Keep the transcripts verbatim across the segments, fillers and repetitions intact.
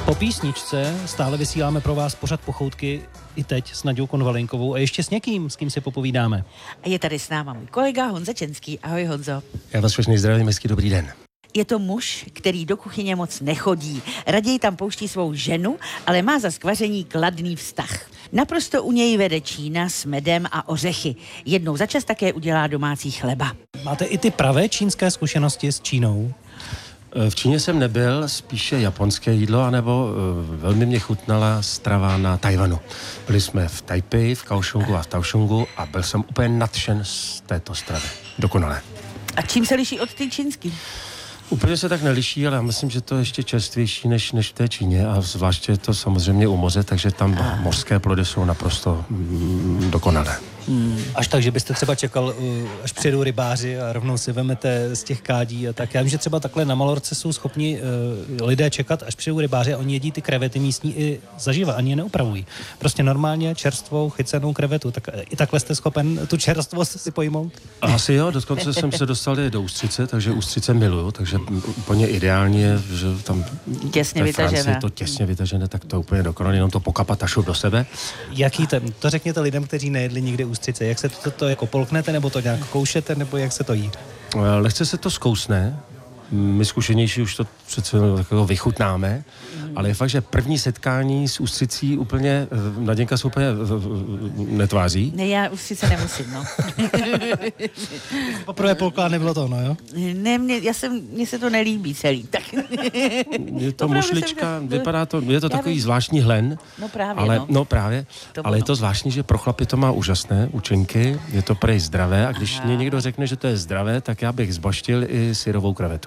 Po písničce stále vysíláme pro vás pořad Pochoutky i teď s Naďou Konvalinkovou a ještě s někým, s kým si popovídáme. A je tady s náma můj kolega Honza Čenský. Ahoj, Honzo. Já vás všechny zdravím, hezký dobrý den. Je to muž, který do kuchyně moc nechodí. Raději tam pouští svou ženu, ale má za skvaření kladný vztah. Naprosto u něj vede Čína s medem a ořechy. Jednou za čas také udělá domácí chleba. Máte i ty pravé čínské zkušenosti s Čínou? V Číně jsem nebyl, spíše japonské jídlo, anebo uh, velmi mě chutnala strava na Tajvanu. Byli jsme v Taipei, v Kaohsiungu a v Taohsiungu a byl jsem úplně nadšen z této stravy. Dokonale. A čím se liší od té čínský? Úplně se tak neliší, ale já myslím, že to je ještě čerstvější než, než v té Číně a zvláště je to samozřejmě u moře, takže tam a. mořské plody jsou naprosto mm, dokonalé. Hmm. Až tak, že byste třeba čekal, až přijedou rybáři a rovnou si vemete z těch kádí a tak. Já vím, že třeba takhle na Malorce jsou schopni uh, lidé čekat, až přijedou rybáři a oni jedí ty krevety místní i zaživa, ani je neupravují. Prostě normálně čerstvou chycenou krevetu. Tak i takhle jste schopen tu čerstvost si pojmout? Asi jo, dokonce jsem se dostal do ústřice, takže ústřice miluju, takže úplně ideálně, že tam těsně vytažené. to těsně vytažené, tak to úplně dokonalé, jenom to pokapat a šup do sebe. Jaký ten? To řekněte lidem, kteří nejedli nikdy ústřice. Jak se to, to jako polknete, nebo to nějak koušete, nebo jak se to jí? Lehce se to zkousne. My zkušenější už to přece takového vychutnáme, mm. ale je fakt, že první setkání s ústřicí úplně, Naděnka se úplně netváří. Ne, já ústřice nemusím, no. Poprvé polka nebylo to, no jo? Ne, mě, já jsem, mně se to nelíbí celý, tak. Je to mušlička, jsem, vypadá to, je to takový zvláštní hlen. No právě, ale, no. no právě, to ale je to zvláštní, že pro chlapy to má úžasné účinky, je to prej zdravé a když Aha. mě někdo řekne, že to je zdravé, tak já bych zbaštil i syrovou krevetu.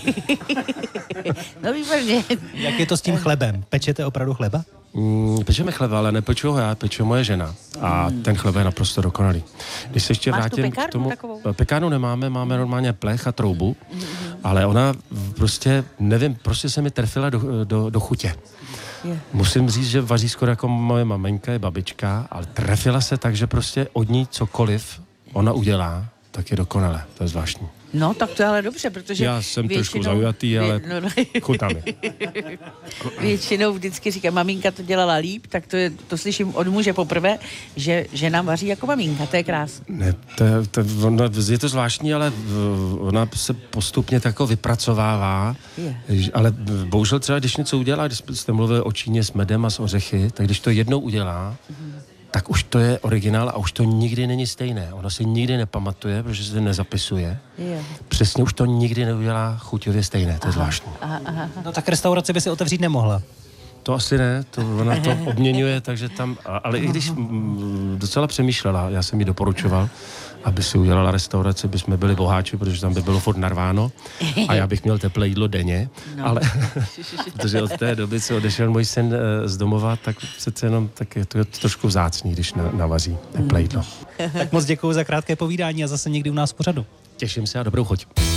No výborně. Jak je to s tím chlebem? Pečete opravdu chleba? Mm, pečeme chleba, ale nepeču ho já, peče moje žena. A mm. ten chleba je naprosto dokonalý. Když se ještě Máš vrátím k tomu... Takovou? Pekárnu nemáme, máme normálně plech a troubu, mm. ale ona prostě, nevím, prostě se mi trefila do, do, do chutě. Yeah. Musím říct, že vaří skoro jako moje maminka, je babička, ale trefila se tak, že prostě od ní cokoliv ona udělá, tak je dokonalé. To je zvláštní. No, tak to je ale dobře, protože já jsem většinou, trošku zaujatý, ale no, no. chutná mi. Většinou vždycky říká, maminka to dělala líp, tak to, je, to slyším od muže poprvé, že žena vaří jako maminka, to je krásné. Ne, to, to, ona, je to zvláštní, ale ona se postupně tako vypracovává, je. Ale bohužel třeba, když něco udělá, když jste mluvili o Číně s medem a s ořechy, tak když to jednou udělá, mm. tak už to je originál a už to nikdy není stejné. Ona si nikdy nepamatuje, protože se nezapisuje. Je. Přesně už to nikdy neudělá chuťově stejné, to je zvláštní. Aha, aha. No tak restauraci by si otevřít nemohla. To asi ne, to ona to obměňuje, takže tam, ale i když m, docela přemýšlela, já jsem jí doporučoval, aby si udělala restauraci, by jsme byli boháči, protože tam by bylo furt narváno a já bych měl teplé jídlo denně, no. ale protože od té doby, co odešel můj syn z domova, tak přece jenom tak je to trošku vzácný, když na, navaří teplé jídlo. Tak moc děkuju za krátké povídání a zase někdy u nás v pořadu. Těším se a dobrou chuť.